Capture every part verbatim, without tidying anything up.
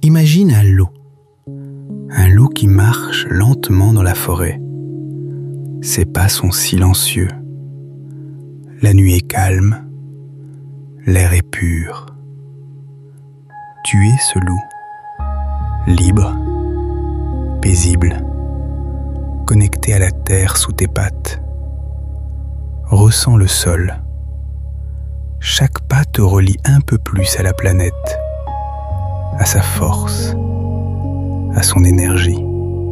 Imagine un loup. Un loup qui marche lentement dans la forêt. Ses pas sont silencieux. La nuit est calme. L'air est pur. Tu es ce loup. Libre. Paisible. Connecté à la terre sous tes pattes. Ressens le sol. Chaque pas te relie un peu plus à la planète, à sa force, à son énergie.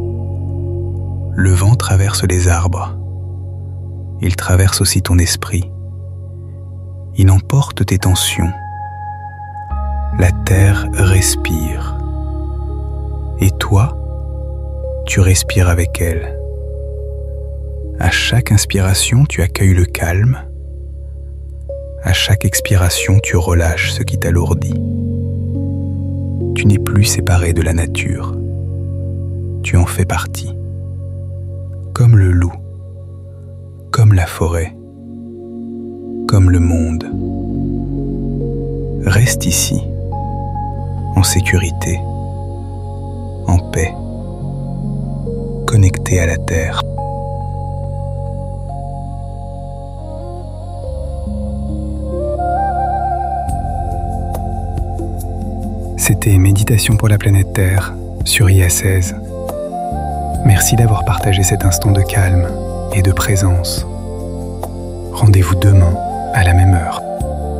Le vent traverse les arbres. Il traverse aussi ton esprit. Il emporte tes tensions. La terre respire. Et toi, tu respires avec elle. À chaque inspiration, tu accueilles le calme. À chaque expiration, tu relâches ce qui t'alourdit. Tu n'es plus séparé de la nature. Tu en fais partie. Comme le loup, comme la forêt, comme le monde. Reste ici, en sécurité, en paix, connecté à la terre. C'était Méditation pour la planète Terre sur I A seize. Merci d'avoir partagé cet instant de calme et de présence. Rendez-vous demain à la même heure.